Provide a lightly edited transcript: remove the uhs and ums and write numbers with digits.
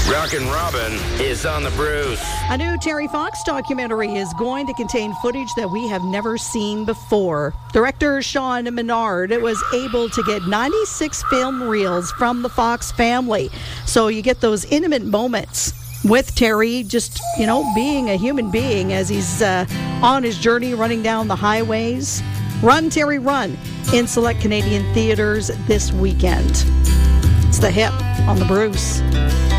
Rockin' Robin is on the Bruce. A new Terry Fox documentary is going to contain footage that we have never seen before. Director Sean Menard was able to get 96 film reels from the Fox family. So you get those intimate moments with Terry just, being a human being as he's on his journey running down the highways. Run, Terry, Run in select Canadian theaters this weekend. It's The Hip on the Bruce.